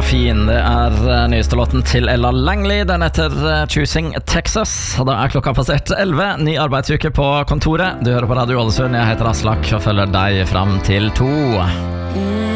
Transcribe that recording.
fin. Det nyeste låten til Ella Langley. Den heter Choosing Texas. Og da klokka passert 11. Ny arbeidsuke på kontoret. Du hører på Radio Ålesund. Jeg heter Aslak og følger deg fram til 2.